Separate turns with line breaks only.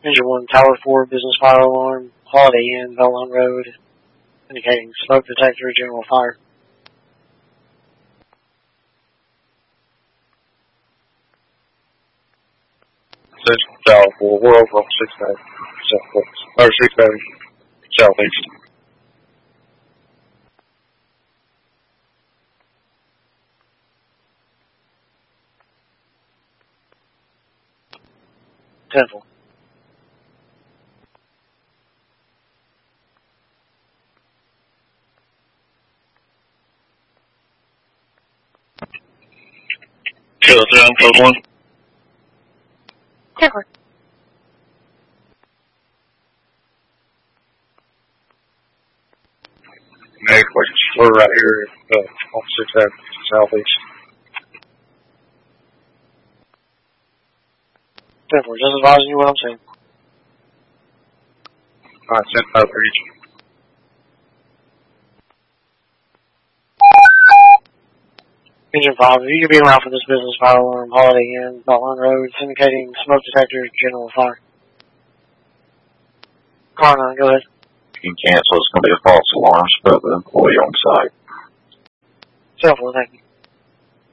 Engine 1, Tower 4, business fire alarm, Holiday Inn, Belmont Road, indicating smoke detector, general fire.
Central Tower 4, we're over on 6th Avenue, southwest, or 6th Avenue, southeast.
Temple.
Killer 10, code 1.
Temple.
We're right here on 6th Avenue, southeast.
Temple, just advising you what I'm saying.
Alright, sent out region.
Engine 5, if you could be around for this business fire alarm, Holiday Inn, Belmont Road, it's indicating smoke detector, general fire. Car 9, go ahead.
You can cancel, it's going to be a false alarm, but the employee on site.
Temple, thank you.